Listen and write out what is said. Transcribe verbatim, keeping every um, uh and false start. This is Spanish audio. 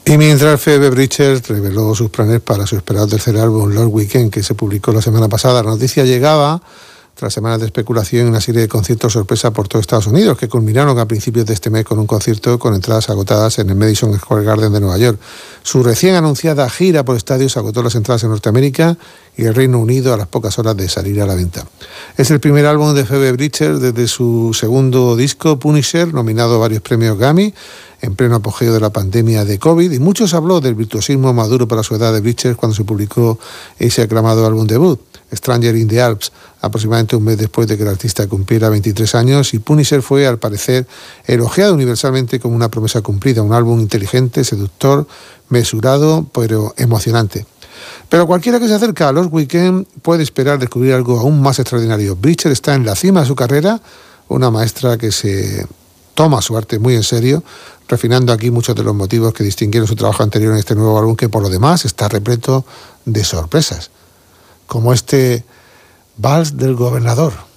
Y mientras Phoebe Bridgers reveló sus planes para su esperado tercer álbum, Lord Weekend, que se publicó la semana pasada, la noticia llegaba tras semanas de especulación y una serie de conciertos sorpresa por todo Estados Unidos, que culminaron a principios de este mes con un concierto con entradas agotadas en el Madison Square Garden de Nueva York. Su recién anunciada gira por estadios agotó las entradas en Norteamérica y el Reino Unido a las pocas horas de salir a la venta. Es el primer álbum de Phoebe Bridgers desde su segundo disco, Punisher, nominado a varios premios Grammy, en pleno apogeo de la pandemia de COVID, y muchos habló del virtuosismo maduro para su edad de Bridgers cuando se publicó ese aclamado álbum debut, Stranger in the Alps, aproximadamente un mes después de que el artista cumpliera veintitrés años, y Punisher fue, al parecer, elogiado universalmente como una promesa cumplida, un álbum inteligente, seductor, mesurado, pero emocionante. Pero cualquiera que se acerca a Lord Weekend puede esperar descubrir algo aún más extraordinario. Bridgers está en la cima de su carrera, una maestra que se toma su arte muy en serio, refinando aquí muchos de los motivos que distinguieron su trabajo anterior en este nuevo álbum, que por lo demás está repleto de sorpresas, como este Vals del Gobernador.